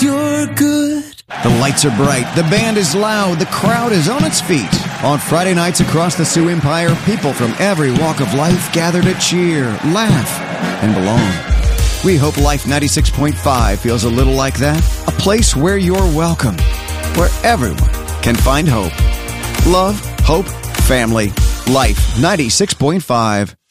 you're good. The lights are bright, the band is loud, the crowd is on its feet. On Friday nights across the Sioux Empire, people from every walk of life gather to cheer, laugh, and belong. We hope Life 96.5 feels a little like that. A place where you're welcome, where everyone can find hope. Love, hope, family. Life 96.5.